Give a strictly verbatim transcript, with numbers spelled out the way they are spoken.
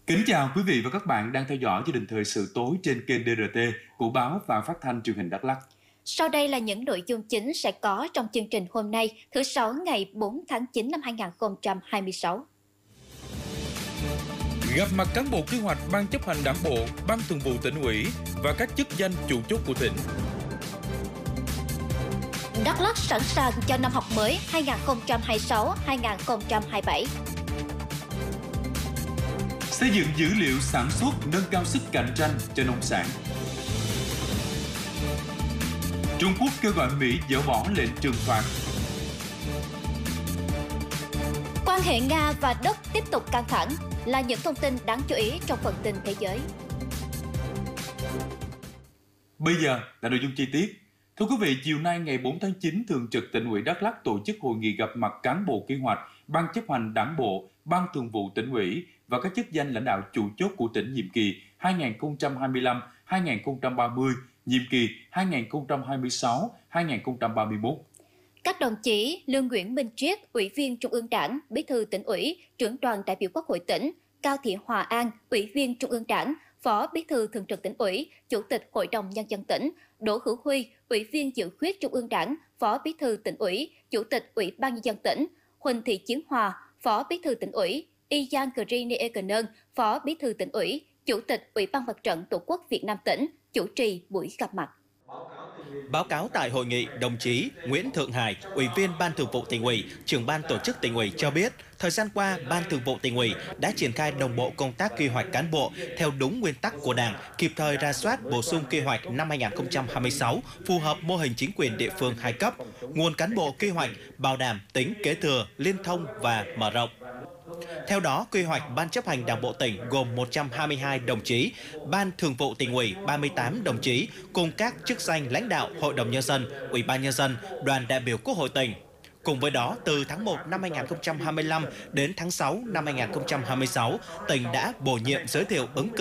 Kính chào quý vị và các bạn đang theo dõi chương trình thời sự tối trên kênh đê rờ tê của báo và phát thanh truyền hình Đắk Lắk. Sau đây là những nội dung chính sẽ có trong chương trình hôm nay, thứ Sáu ngày bốn tháng chín năm hai nghìn không trăm hai mươi sáu. Gặp mặt cán bộ quy hoạch Ban chấp hành Đảng bộ, Ban thường vụ tỉnh ủy và các chức danh chủ chốt của tỉnh. Đắk Lắk sẵn sàng cho năm học mới hai nghìn không trăm hai mươi sáu hai nghìn không trăm hai mươi bảy. Xây dựng dữ liệu sản xuất nâng cao sức cạnh tranh cho nông sản. Trung Quốc kêu gọi Mỹ dỡ bỏ lệnh trừng phạt. Quan hệ Nga và Đức tiếp tục căng thẳng là những thông tin đáng chú ý trong phần tin thế giới. Bây giờ là nội dung chi tiết. Thưa quý vị, chiều nay ngày bốn tháng chín, Thường trực Tỉnh ủy Đắk Lắk tổ chức hội nghị gặp mặt cán bộ quy hoạch, Ban chấp hành Đảng bộ, Ban thường vụ tỉnh ủy và các chức danh lãnh đạo chủ chốt của tỉnh nhiệm kỳ hai nghìn không trăm hai mươi lăm đến hai nghìn không trăm ba mươi, nhiệm kỳ hai nghìn không trăm hai mươi sáu đến hai nghìn không trăm ba mươi mốt. Các đồng chí Lương Nguyễn Minh Triết, Ủy viên Trung ương Đảng, Bí thư Tỉnh ủy, Trưởng đoàn đại biểu Quốc hội tỉnh, Cao Thị Hòa An, Ủy viên Trung ương Đảng, Phó Bí thư Thường trực Tỉnh ủy, Chủ tịch Hội đồng Nhân dân tỉnh, Đỗ Hữu Huy, Ủy viên Dự khuyết Trung ương Đảng, Phó Bí thư Tỉnh ủy, Chủ tịch Ủy ban Nhân dân tỉnh, Huỳnh Thị Chiến Hòa, Phó Bí thư Tỉnh ủy, Y Giang Grini Egenon, Phó Bí thư Tỉnh ủy, Chủ tịch Ủy ban Mặt trận Tổ quốc Việt Nam tỉnh, chủ trì buổi gặp mặt. Báo cáo tại hội nghị, đồng chí Nguyễn Thượng Hải, Ủy viên Ban thường vụ Tỉnh ủy, Trưởng ban tổ chức Tỉnh ủy cho biết, thời gian qua, Ban thường vụ Tỉnh ủy đã triển khai đồng bộ công tác quy hoạch cán bộ theo đúng nguyên tắc của Đảng, kịp thời rà soát bổ sung quy hoạch năm hai nghìn không trăm hai mươi sáu phù hợp mô hình chính quyền địa phương hai cấp, nguồn cán bộ quy hoạch bảo đảm tính kế thừa, liên thông và mở rộng. Theo đó, quy hoạch Ban chấp hành Đảng bộ tỉnh gồm một trăm hai mươi hai đồng chí, Ban thường vụ Tỉnh ủy ba mươi tám đồng chí, cùng các chức danh lãnh đạo Hội đồng Nhân dân, Ủy ban Nhân dân, Đoàn đại biểu Quốc hội tỉnh. Cùng với đó, từ tháng một năm hai nghìn không trăm hai mươi lăm đến tháng sáu năm hai nghìn không trăm hai mươi sáu, tỉnh đã bổ nhiệm giới thiệu ứng cử